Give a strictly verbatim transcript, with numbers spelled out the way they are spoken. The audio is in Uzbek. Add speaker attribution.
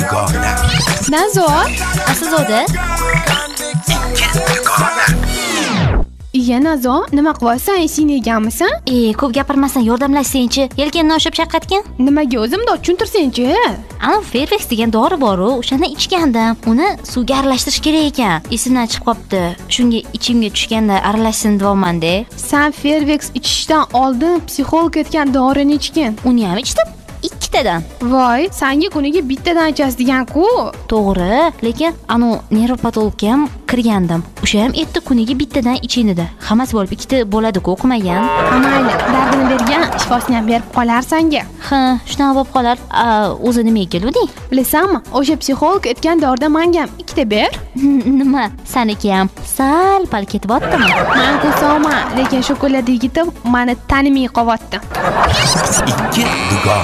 Speaker 1: dugona.
Speaker 2: Nazor,
Speaker 3: Aslida
Speaker 1: Ikki dugona.
Speaker 2: iya Nazor, nima qilyapsan? Ishingni yeganmisan?
Speaker 3: e ko'p gapirmasdan yordamlashsang-chi. Yelkanni oshib chaqatgan.
Speaker 2: Nimaga o'zimda tushuntirsang-chi?
Speaker 3: Ammo Fairvex degan dori bor-ku, o'shani ichgandim. Uni suvga aralashtirish kerak ekan. Esimdan chiqib qopti. Shunga ichimga tushganda aralashsin deyapman-da.
Speaker 2: Sen Fairvex ichishdan oldin psixolog aytgan dorini ichgin.
Speaker 3: Uni ham ichdim. Ikkitadan.
Speaker 2: Voy, senga kuniga bittadan ichasiz degan-ku.
Speaker 3: To'g'ri, lekin anu nevropatologga ham kirgandim. O'sha ham aytdi kuniga bittadan iching dedi. Hammasi bo'lib ikkita bo'ladi-ku, o'qimagan.
Speaker 2: Ha, mayli, dardini bergan, shifosini ham berib qolar senga.
Speaker 3: Ha, shunaqa bo'lib qolar. O'zi nimaga keluvding?
Speaker 2: Bilasanmi, o'sha psixolog aytgan doridan menga ham ikkita ber.
Speaker 3: Nima? Saniki ham sal pal ketyaptimi?
Speaker 2: Men ko'rsam, lekin shokolad yigiti meni tanimay qolyapti.
Speaker 1: Ikki dugona.